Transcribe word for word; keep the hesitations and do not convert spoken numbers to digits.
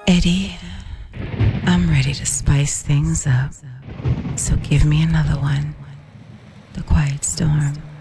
Eddie, I'm ready to spice things up. So give me another one. The Quiet Storm.